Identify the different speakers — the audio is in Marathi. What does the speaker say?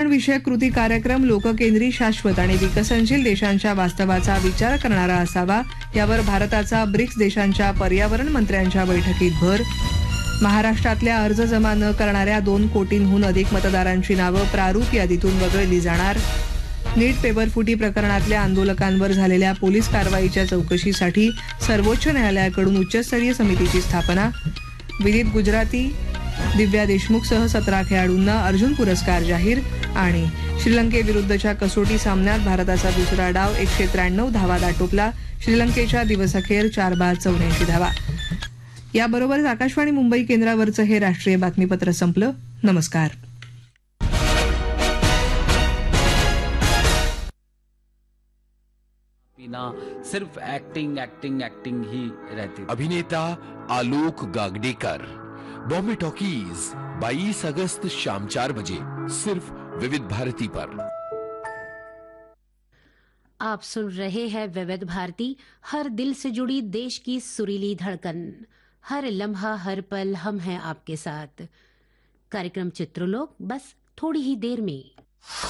Speaker 1: विषयक कृती कार्यक्रम लोककेंद्री, शाश्वत आणि विकसनशील देशांच्या वास्तवाचा विचार करणारा असावा, यावर भारताचा ब्रिक्स देशांच्या पर्यावरण मंत्र्यांच्या बैठकीत भर. महाराष्ट्रातल्या अर्ज जमा न करणाऱ्या 2 कोटींहून अधिक मतदारांची नावं प्रारूप यादीतून वगळली जाणार. नीट पेपरफुटी प्रकरणातल्या आंदोलकांवर झालेल्या पोलीस कारवाईच्या चौकशीसाठी सर्वोच्च न्यायालयाकडून उच्चस्तरीय समितीची स्थापना. विदित गुजराती, दिव्या देशमुखसह 17 खेळाडूंना अर्जुन पुरस्कार जाहीर. आणि श्रीलंकेविरुद्धच्या कसोटी सामन्यात भारताचा दुसरा डाव 193 धावात आटोपला. श्रीलंकेच्या दिवसअखेर 4 बाद 84 धावा. याबरोबरच आकाशवाणी मुंबई केंद्रावरचं हे राष्ट्रीय बातमीपत्र संपलं. नमस्कार.
Speaker 2: सिर्फ एक्टिंग एक्टिंग एक्टिंग ही रहती.
Speaker 3: अभिनेता आलोक गागडेकर. बॉम्बे टॉकीज 22 अगस्त शाम 4 बजे सिर्फ विविध भारती पर.
Speaker 4: आप सुन रहे हैं विविध भारती, हर दिल से जुड़ी देश की सुरीली धड़कन. हर लम्हा हर पल हम हैं आपके साथ. कार्यक्रम चित्रलोक बस थोड़ी ही देर में.